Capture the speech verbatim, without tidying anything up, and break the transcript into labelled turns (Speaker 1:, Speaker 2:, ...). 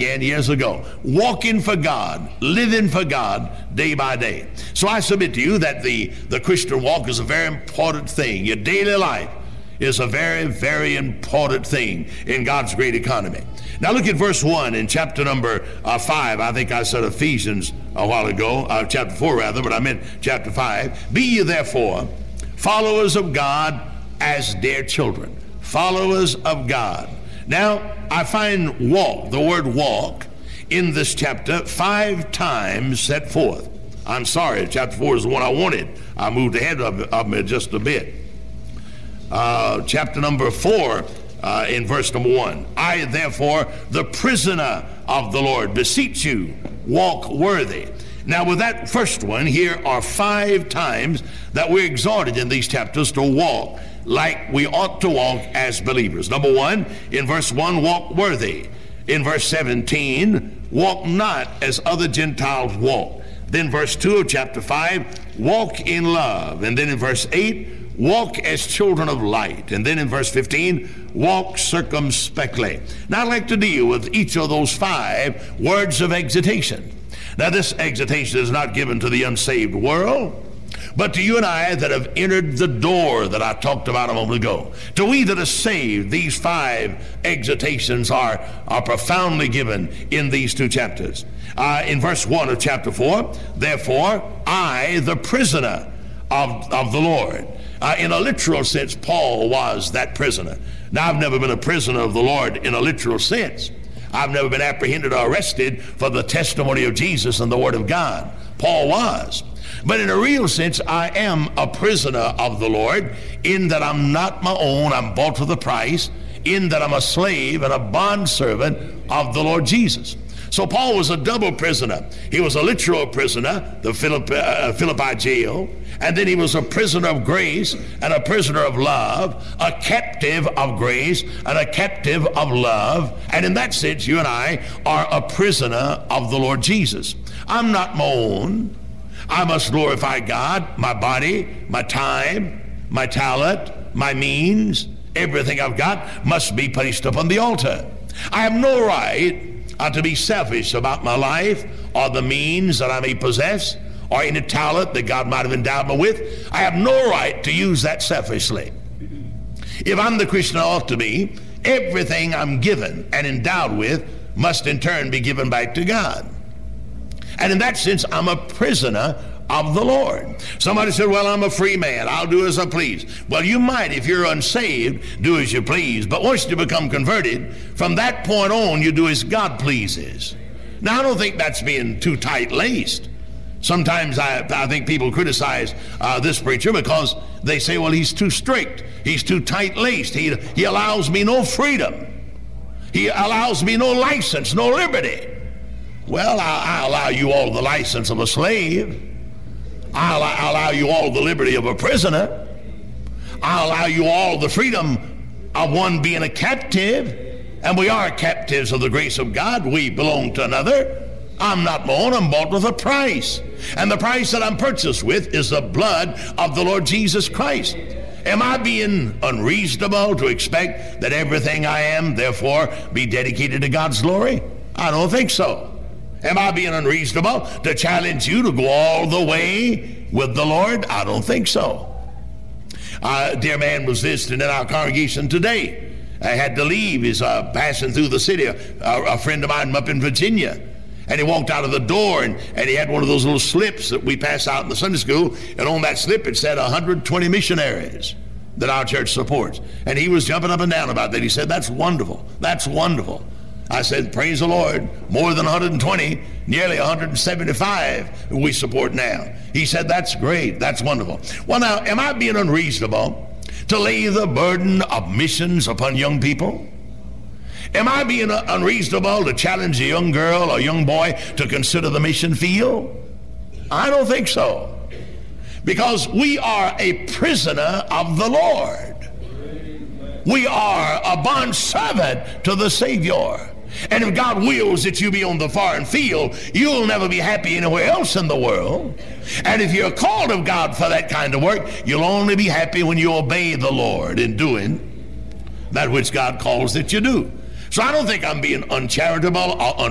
Speaker 1: began years ago. Walking for God, living for God day by day. So I submit to you that the, the Christian walk is a very important thing. Your daily life is a very, very important thing in God's great economy. Now look at verse one in chapter number uh, five. I think I said Ephesians a while ago, uh, chapter four rather, but I meant chapter five. Be ye therefore followers of God as dear children. Followers of God. Now, I find walk, the word walk, in this chapter five times set forth. I'm sorry, chapter four is the one I wanted. I moved ahead of, of me just a bit. Uh, chapter number four, uh, in verse number one. I, therefore, the prisoner of the Lord, beseech you, walk worthy. Now, with that first one, here are five times that we're exhorted in these chapters to walk like we ought to walk as believers. Number one, in verse one, walk worthy. In verse seventeen, walk not as other Gentiles walk. Then verse two of chapter five, walk in love. And then in verse eight, walk as children of light. And then in verse fifteen, walk circumspectly. Now I'd like to deal with each of those five words of exhortation. Now this exhortation is not given to the unsaved world, but to you and I that have entered the door that I talked about a moment ago. To we that are saved, these five exhortations are, are profoundly given in these two chapters. Uh, in verse one of chapter four, therefore I, the prisoner of, of the Lord. Uh, in a literal sense, Paul was that prisoner. Now, I've never been a prisoner of the Lord in a literal sense. I've never been apprehended or arrested for the testimony of Jesus and the Word of God. Paul was. But in a real sense, I am a prisoner of the Lord, in that I'm not my own, I'm bought with a price, in that I'm a slave and a bondservant of the Lord Jesus. So Paul was a double prisoner. He was a literal prisoner, the Philippi, uh, Philippi jail, and then he was a prisoner of grace and a prisoner of love, a captive of grace and a captive of love. And in that sense, you and I are a prisoner of the Lord Jesus. I'm not my own. I must glorify God, my body, my time, my talent, my means, everything I've got must be placed upon the altar. I have no right uh, to be selfish about my life or the means that I may possess or any talent that God might have endowed me with. I have no right to use that selfishly. If I'm the Christian I ought to be, everything I'm given and endowed with must in turn be given back to God. And in that sense, I'm a prisoner of the Lord. Somebody said, well, I'm a free man. I'll do as I please. Well, you might, if you're unsaved, do as you please. But once you become converted, from that point on, you do as God pleases. Now, I don't think that's being too tight-laced. Sometimes I, I think people criticize uh, this preacher because they say, well, he's too strict. He's too tight-laced. He, he allows me no freedom. He allows me no license, no liberty. Well, I, I allow you all the license of a slave. I allow, I allow you all the liberty of a prisoner. I allow you all the freedom of one being a captive. And we are captives of the grace of God. We belong to another. I'm not my own. I'm bought with a price. And the price that I'm purchased with is the blood of the Lord Jesus Christ. Am I being unreasonable to expect that everything I am, therefore, be dedicated to God's glory? I don't think so. Am I being unreasonable to challenge you to go all the way with the Lord? I don't think so. Uh, a dear man was visiting in our congregation today. I had to leave. He's uh, passing through the city. A, a friend of mine up in Virginia. And he walked out of the door, and, and he had one of those little slips that we pass out in the Sunday school. And on that slip, it said one hundred twenty missionaries that our church supports. And he was jumping up and down about that. He said, that's wonderful. That's wonderful. I said, praise the Lord, more than one hundred twenty, nearly one hundred seventy-five we support now. He said, that's great, that's wonderful. Well, now, am I being unreasonable to lay the burden of missions upon young people? Am I being unreasonable to challenge a young girl or young boy to consider the mission field? I don't think so. Because we are a prisoner of the Lord. We are a bondservant to the Savior. And if God wills that you be on the foreign field, you'll never be happy anywhere else in the world. And if you're called of God for that kind of work, you'll only be happy when you obey the Lord in doing that which God calls that you do. So I don't think I'm being uncharitable or